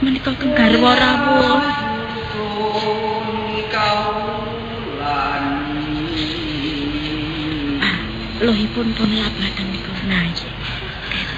menika keng garwa rawuh. Lohipun pun labatan niku. Nah,